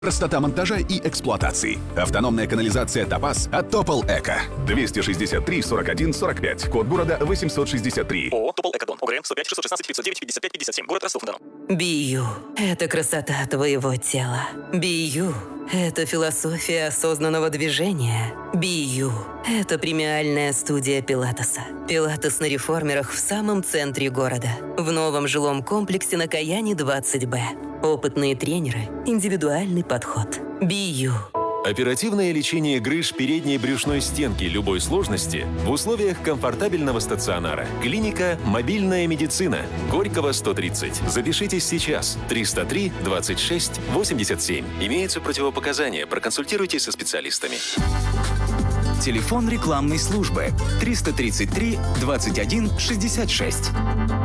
Простота монтажа и эксплуатации. Автономная канализация «Топаз» от Топол Эко. 263 41 45. Код города 863. ООО «Топол Экодон». ОГРН 105 616 509 55 57. Город Ростов-на-Дону. Бию – это красота твоего тела. Бию – это философия осознанного движения. Бию – это премиальная студия пилатеса. Пилатес на реформерах в самом центре города. В новом жилом комплексе на Каяне 20Б. Опытные тренеры, индивидуальный подход. Бию. Оперативное лечение грыж передней брюшной стенки любой сложности в условиях комфортабельного стационара. Клиника «Мобильная медицина». Горького, 130. Запишитесь сейчас. 303 26 87. Имеются противопоказания. Проконсультируйтесь со специалистами. Телефон рекламной службы 333 21 66.